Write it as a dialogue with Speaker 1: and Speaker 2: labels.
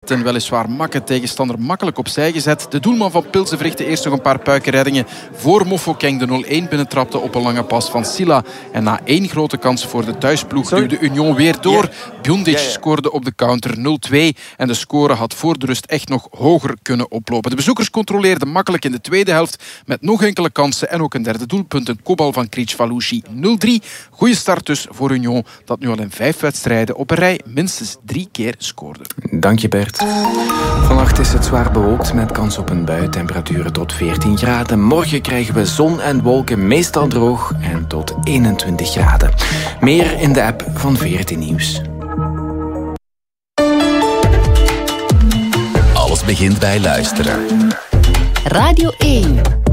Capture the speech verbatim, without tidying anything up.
Speaker 1: Een weliswaar makke tegenstander makkelijk opzij gezet. De doelman van Pilsen verrichtte eerst nog een paar puikenreddingen voor Mofokeng de nul één binnentrapte op een lange pas van Silla. En na één grote kans voor de thuisploeg
Speaker 2: Sorry?
Speaker 1: duwde Union weer door.
Speaker 2: Ja.
Speaker 1: Bjondic
Speaker 2: Ja, ja.
Speaker 1: scoorde op de counter nul twee. En de score had voor de rust echt nog hoger kunnen oplopen. De bezoekers controleerden makkelijk in de tweede helft met nog enkele kansen en ook een derde doelpunt. Een kopbal van Kricvalushi nul drie. Goeie start dus voor Union, dat nu al in vijf wedstrijden op een rij minstens drie keer scoorde.
Speaker 3: Dank je, Bert. Vannacht is het zwaar bewolkt met kans op een bui. Temperaturen tot veertien graden. Morgen krijgen we zon en wolken, meestal droog en tot eenentwintig graden. Meer in de app van V R T Nieuws.
Speaker 4: Alles begint bij luisteren.
Speaker 5: Radio één.